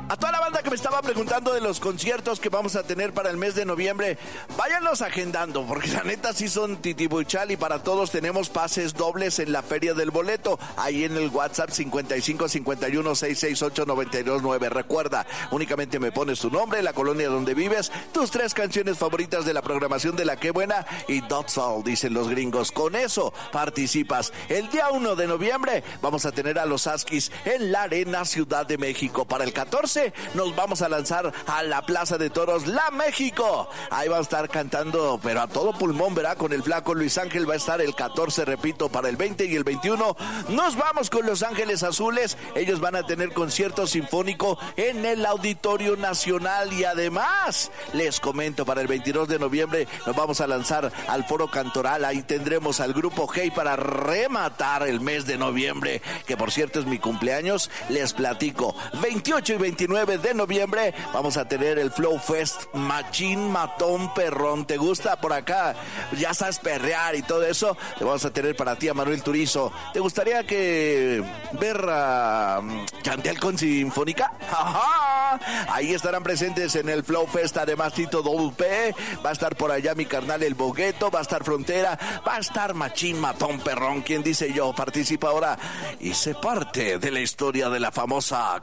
A toda la banda que me estaba preguntando de los conciertos que vamos a tener para el mes de noviembre, váyanlos agendando, porque la neta sí son titibuchal y para todos tenemos pases dobles en la Feria del Boleto, ahí en el WhatsApp 5551-668-929. Recuerda, únicamente me pones tu nombre, la colonia donde vives, tus 3 canciones favoritas de la programación de La Qué Buena y that's all, dicen los gringos. Con eso participas. El día 1 de noviembre vamos a tener a los Askis en la Arena Ciudad de México. Para el 14 nos vamos a lanzar a la Plaza de Toros La México. Ahí va a estar cantando, pero a todo pulmón, ¿verdad? Con el flaco Luis Ángel va a estar el 14, repito, para el 20 y el 21. Nos vamos con Los Ángeles Azules. Ellos van a tener concierto sinfónico en el Auditorio Nacional y además, les comento, para el 22 de noviembre nos vamos a lanzar al Foro Cantoral. Ahí tendremos al grupo Hey para rematar el mes de noviembre, que por cierto es mi cumpleaños. Les platico, 28 y 29 de noviembre vamos a tener el Flow Fest Machín Matón Perrón. ¿Te gusta por acá? Ya sabes perrear y todo eso. Te vamos a tener para ti a Manuel Turizo. ¿Te gustaría que ver a Chantel con Sinfónica? ¡Ajá! Ahí estarán presentes en el Flow Fest. Además Tito WP, va a estar por allá mi carnal El Bogueto, va a estar Frontera, va a estar Machín Matón Perrón. ¿Quién dice yo? Participa ahora y sé parte de la historia de la famosa